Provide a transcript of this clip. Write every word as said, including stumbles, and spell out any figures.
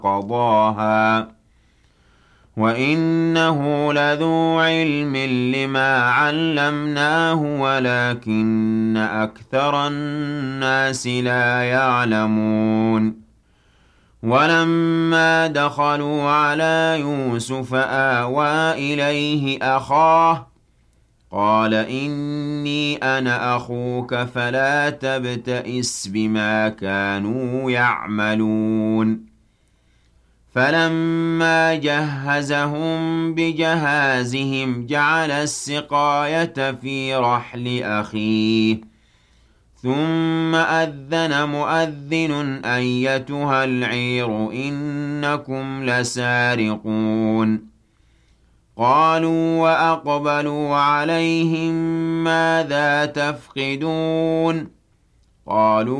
قضاها وإنه لذو علم لما علمناه ولكن أكثر الناس لا يعلمون ولما دخلوا على يوسف آوى إليه أخاه قال إني أنا أخوك فلا تبتئس بما كانوا يعملون فلما جهزهم بجهازهم جعل السقاية في رحل أخيه ثم أذن مؤذن أيتها العير إنكم لسارقون قالوا وأقبلوا عليهم ماذا تفقدون قالوا